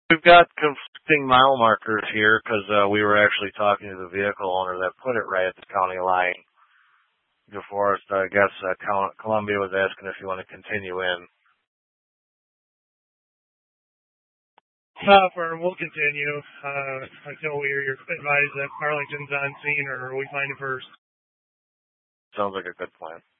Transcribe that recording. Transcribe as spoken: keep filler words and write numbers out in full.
We've got conflicting mile markers here because uh, we were actually talking to the vehicle owner that put it right at the county line before us. I guess uh, Columbia was asking if you want to continue in. Uh, firm, we'll continue uh, until we are advised that Arlington's on scene or we find it first. Sounds like a good plan.